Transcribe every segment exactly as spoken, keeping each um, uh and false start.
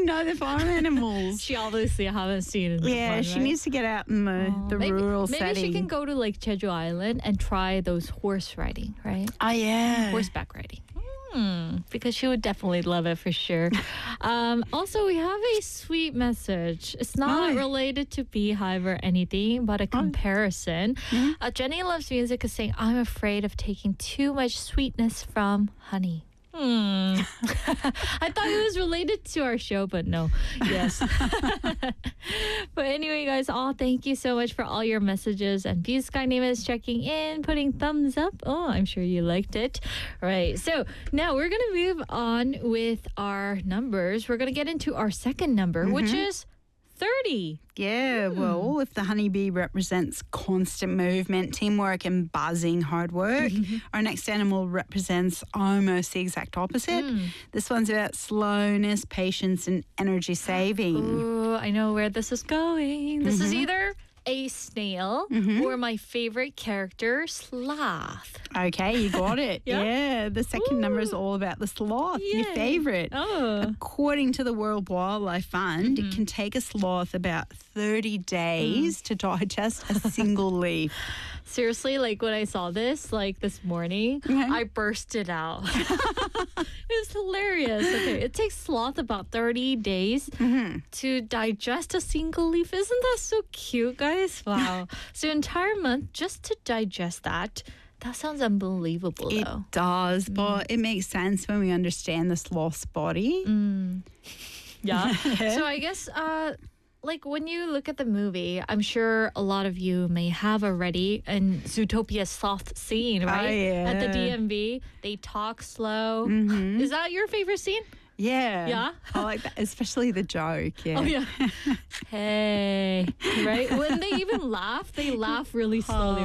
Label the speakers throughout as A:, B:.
A: know the farm animals.
B: She obviously haven't seen it.
A: Yeah,
B: one,
A: she
B: right?
A: needs to get out in the,
B: Oh,
A: the
B: maybe,
A: rural
B: maybe
A: setting.
B: she can go to like Jeju Island and try those horse riding, right?
A: Oh, yeah.
B: Horseback riding. Hmm, because she would definitely love it for sure. Um, also, we have a sweet message. It's not
A: Oh.
B: related to Beehive or anything, but a comparison.
A: Mhm.
B: Uh, Jenny Loves Music is saying, I'm afraid of taking too much sweetness from honey. Hmm. I thought it was related to our show, but no. Yes. But anyway, guys, all thank you so much for all your messages. And View Sky Name is checking in, putting thumbs up. Oh, I'm sure you liked it. Right. So now we're going to move on with our numbers. We're going to get into our second number, which is thirty.
A: Yeah, well, if the honeybee represents constant movement, teamwork, and buzzing hard work, our next animal represents almost the exact opposite. This one's about slowness, patience, and energy saving.
B: Ooh, I know where this is going. This is either a snail or my favorite character, Sloth.
A: Okay, you got it.
B: Yeah?
A: yeah, the second number is all about the sloth, your
B: Yay.
A: favorite.
B: Oh.
A: According to the World Wildlife Fund, it can take a sloth about thirty days to digest a single leaf.
B: Seriously, like when I saw this, like this morning,
A: Okay.
B: I bursted out. It was hilarious. Okay, it takes sloth about thirty days to digest a single leaf. Isn't that so cute, guys? Wow. So entire month just to digest that. That sounds unbelievable,
A: It
B: though.
A: does, but it makes sense when we understand the sloth's body.
B: Yeah. So I guess, uh, like when you look at the movie, I'm sure a lot of you may have already in Zootopia's sloth scene, right? At the
A: yeah.
B: D M V, they talk slow. Is that your favorite scene?
A: Yeah.
B: Yeah?
A: I like that, especially the joke. Yeah.
B: Oh yeah. Hey, right? When they even laugh, they laugh really slowly.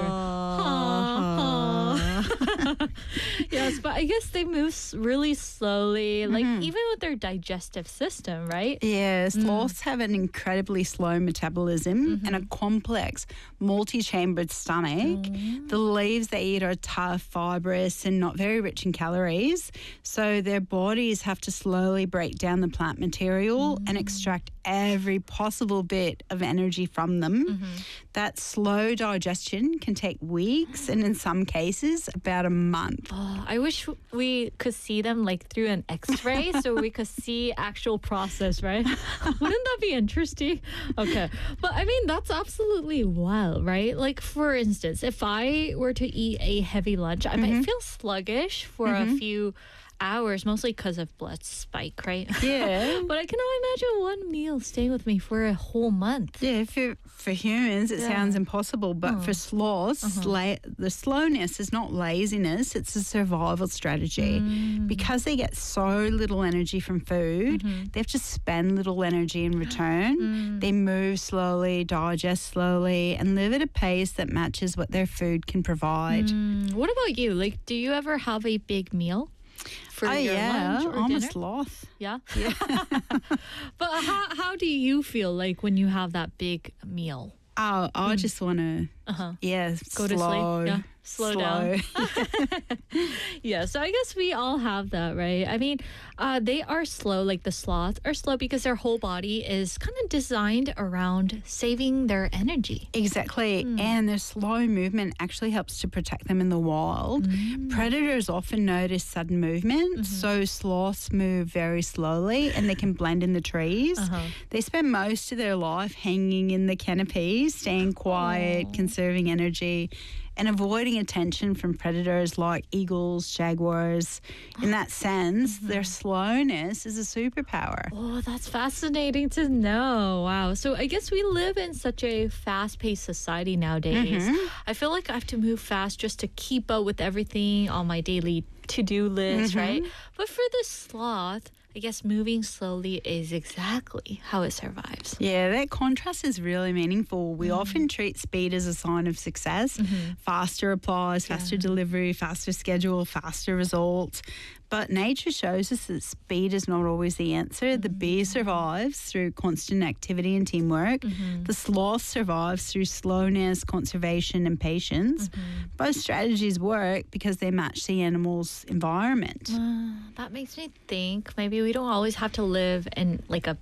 B: Right? Yes, but I guess they move s- really slowly, like even with their digestive system, right?
A: Yeah, sloths have an incredibly slow metabolism and a complex, multi-chambered stomach. The leaves they eat are tough, fibrous, and not very rich in calories. So their bodies have to slowly break down the plant material and extract every possible bit of energy from them. That slow digestion can take weeks and in some cases about a month.
B: Oh, I wish we could see them like through an X-ray so we could see actual process, right? Wouldn't that be interesting? Okay. But I mean, that's absolutely wild, right? Like, for instance, if I were to eat a heavy lunch, I might feel sluggish for a few hours, mostly because of blood spike, right?
A: Yeah.
B: But I cannot imagine one meal staying with me for a whole month.
A: Yeah, for, for humans, it
B: Yeah.
A: sounds impossible, but for sloths, sla- the slowness is not laziness, it's a survival strategy. Because they get so little energy from food, they have to spend little energy in return. They move slowly, digest slowly, and live at a pace that matches what their food can provide.
B: Mm, what about you? Like, do you ever have a big meal for
A: Oh,
B: your
A: yeah,
B: lunch or
A: I'm
B: dinner?
A: a sloth.
B: Yeah. Yeah. But how how do you feel like when you have that big meal?
A: Oh, I just want to,
B: Uh-huh.
A: yeah,
B: Go to
A: slow,
B: sleep. Yeah. Slow, down. Yeah, so I guess we all have that, right? I mean, uh, they are slow, like the sloths are slow because their whole body is kind of designed around saving their energy.
A: Exactly. And their slow movement actually helps to protect them in the wild. Predators often notice sudden movement, so sloths move very slowly and they can blend in the trees.
B: Uh-huh.
A: They spend most of their life hanging in the canopies, staying quiet, conserving energy, and avoiding attention from predators like eagles, jaguars. In that sense, their slowness is a superpower.
B: Oh, that's fascinating to know. Wow. So I guess we live in such a fast-paced society nowadays. I feel like I have to move fast just to keep up with everything on my daily to-do list, right? But for the sloth, I guess moving slowly is exactly how it survives.
A: Yeah, that contrast is really meaningful. We often treat speed as a sign of success. Faster replies, faster delivery, faster schedule, faster results. But nature shows us that speed is not always the answer. The bee survives through constant activity and teamwork. The sloth survives through slowness, conservation, and patience. Both strategies work because they match the animal's environment.
B: That makes me think maybe we don't always have to live in like a